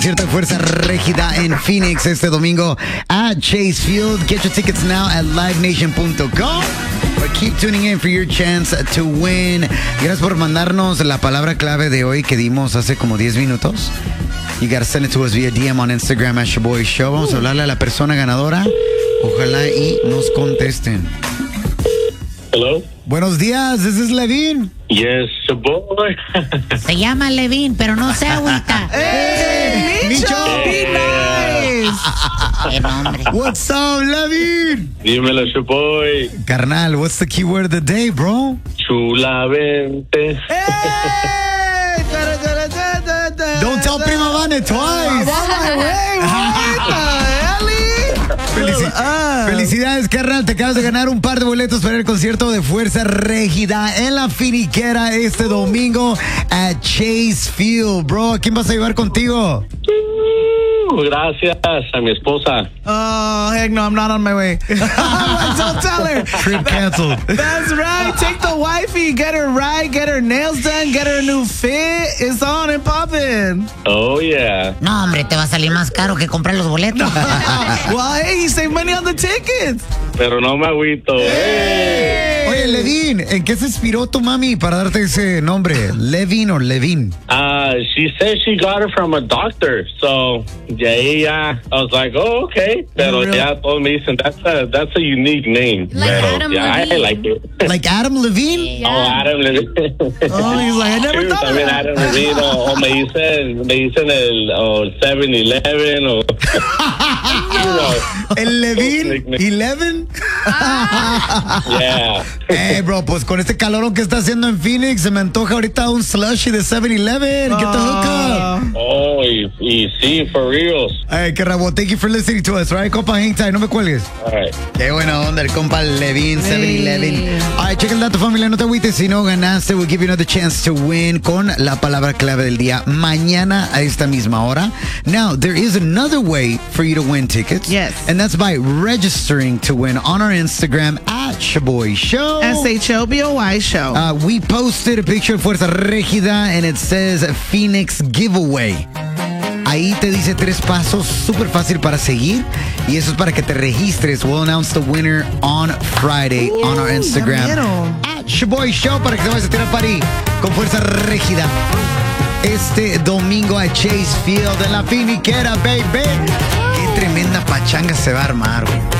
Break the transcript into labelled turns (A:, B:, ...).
A: Cierta fuerza rígida en Phoenix este domingo at Chase Field. Get your tickets now at livenation.com. But keep tuning in for your chance to win. Gracias por mandarnos la palabra clave de hoy que dimos hace como 10 minutos. You gotta send it to us via DM on Instagram at Shaboy Show. Vamos a hablarle a la persona ganadora. Ojalá y nos contesten.
B: Hello?
A: Buenos días, this is Levin.
B: Yes, Shaboy.
C: Se llama Levin, pero no se agüita.
A: ¡Hey! ¡Micho!
C: ¡Qué nombre!
A: What's up, Levin?
B: Dímelo, Shaboy.
A: Carnal, what's the keyword of the day, bro?
B: Chulamente.
A: Don't tell Prima Vane twice. Felicidades, carnal. Te acabas de ganar un par de boletos para el concierto de Fuerza Régida en la Finiquera este domingo at Chase Field. Bro, ¿a quién vas a llevar contigo?
B: Gracias a mi esposa.
D: Oh, heck no, I'm not on my way. Don't tell her.
A: Trip canceled.
D: That's right. Take the wifey, get her right, get her nails done, get her a new fit. It's on and popping.
B: Oh, yeah.
C: No, hombre, te va a salir más caro que comprar los boletos.
D: Well, hey, you save money on the tickets.
B: Pero no me agüito.
A: Oye, Levin, ¿en qué se inspiró tu mami para darte ese nombre? ¿Levin o Levin?
B: She said she got it from a doctor. So, yeah, I was like, oh, okay. Pero ya todos me dicen, that's a unique name.
E: Like
B: Pero,
E: Adam
B: yeah, I
E: Levine.
B: like it.
A: Like Adam Levine?
B: Oh, Adam Levine.
D: Oh, he's like, I never thought of
B: También
D: that.
B: Adam Levine. O me dicen el 7-Eleven o...
A: ¿El Levin? ¿11?
B: Yeah.
A: Hey, bro, pues con este calorón que está haciendo en Phoenix, se me antoja ahorita un slushy de 7-Eleven. Get the hookup.
B: Oh, y sí, for reals.
A: Hey, qué rabo. Thank you for listening to us, right? Compa, hang tight, no me cuelgues.
B: All right.
A: Qué buena onda el compa Levin, 7-Eleven. All right, check el dato, familia. No te agüites. Si no ganaste, we'll give you another chance to win con la palabra clave del día mañana a esta misma hora. Now, there is another way for you to win tickets.
D: Yes.
A: And that's by registering to win on our Instagram at Shaboy Show.
D: SHOBOY show.
A: We posted a picture of Fuerza Régida and it says Phoenix Giveaway. Ahí te dice 3 pasos súper fácil para seguir y eso es para que te registres. We'll announce the winner on Friday on our Instagram at Shaboy Show para que te vayas a tirar party con Fuerza Régida este domingo a Chase Field en la Finiquera, baby. Qué tremenda pachanga se va a armar, güey.